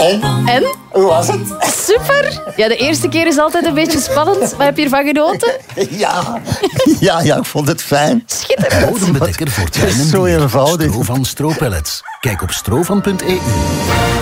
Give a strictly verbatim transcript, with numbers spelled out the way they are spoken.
En? En? Hoe was het? Super! Ja, de eerste keer is altijd een beetje spannend. Maar heb je ervan genoten? Ja. Ja, ja, ik vond het fijn. Schitterend. Bodembedekker voor tuin en Zo dier. eenvoudig. Stroofan Stropellets. Kijk op stroofan punt e u.